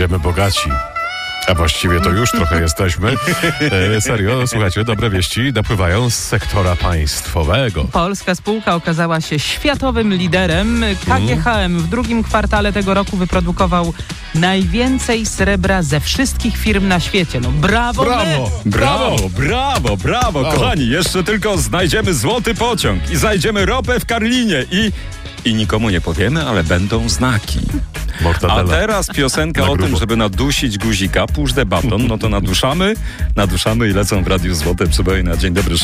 będziemy bogaci. A właściwie to już trochę jesteśmy. Serio, słuchajcie, dobre wieści napływają z sektora państwowego. Polska spółka okazała się światowym liderem. KGHM w drugim kwartale tego roku wyprodukował najwięcej srebra ze wszystkich firm na świecie. No brawo! Brawo, kochani. Jeszcze tylko znajdziemy złoty pociąg i znajdziemy ropę w Karlinie i nikomu nie powiemy, ale będą znaki. Mortadela. A teraz piosenka o tym, żeby nadusić guzika, push the button, no to naduszamy i lecą w Radiu Złote Przybojne. Dzień dobry.